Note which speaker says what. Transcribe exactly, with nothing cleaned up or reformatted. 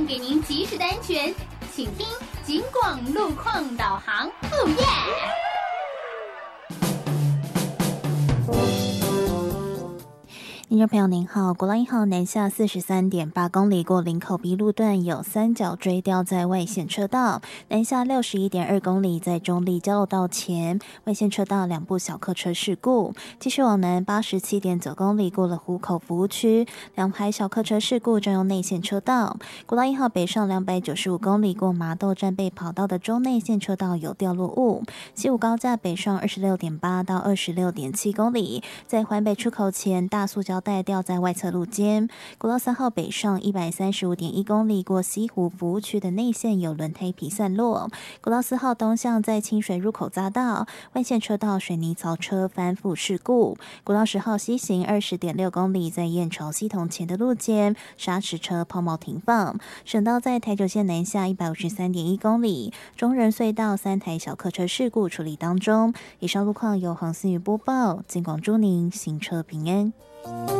Speaker 1: 给您及时的安全，请听警广路况导航。哦耶！
Speaker 2: 听众朋友您好，国道一号南下四十三点八公里过林口 B 路段有三角锥掉在外线车道，南下六十一点二公里在中立交流道前外线车道两部小客车事故，继续往南八十七点九公里过了湖口服务区，两排小客车事故占用内线车道。国道一号北上两百九十五公里过麻豆站被跑道的中内线车道有掉落物，西武高架北上二十六点八到二十六点七公里，在环北出口前大塑胶带掉在外侧路肩。国道三号北上一百三十五点一公里过西湖服务区的内线有轮胎皮散落。国道四号东向在清水入口匝道外线车道水泥槽车翻覆事故。国道十号西行二十点六公里在燕巢系统前的路肩砂石车抛锚停放。省道在台九线南下一百五十三点一公里中仁隧道三台小客车事故处理当中。以上路况由黄思雨播报，金广祝您行车平安。